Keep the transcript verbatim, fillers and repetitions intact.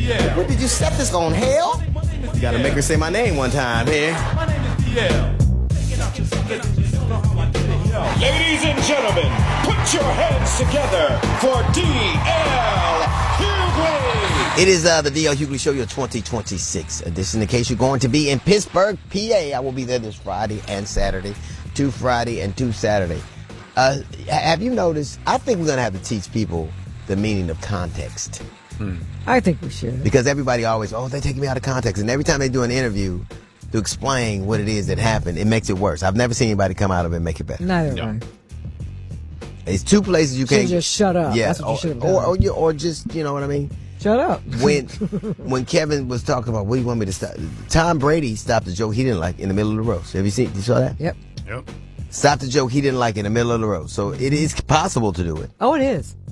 D L. What did you set this on, hell? You gotta make her say my name one time here. My name is D L. Ladies and gentlemen, put your hands together for D L Hughley. It is uh, the D L Hughley Show, your twenty twenty-six edition. In case you're going to be in Pittsburgh, P A, I will be there this Friday and Saturday. Two Friday and two Saturday. Uh, have you noticed? I think we're going to have to teach people the meaning of context. Hmm. I think we should. Because everybody always, oh, they're taking me out of context. And every time they do an interview to explain what it is that happened, it makes it worse. I've never seen anybody come out of it and make it better. Neither have I. It's two places you Should can't just shut up. Yeah, That's what you or, should have done. or, or, you- or just, you know what I mean? Shut up. When when Kevin was talking about, what do you want me to stop? Tom Brady stopped a joke he didn't like in the middle of the roast. Have you seen? You saw that? Yep. Yep. Stopped a joke he didn't like in the middle of the roast. So it is possible to do it. Oh, it is.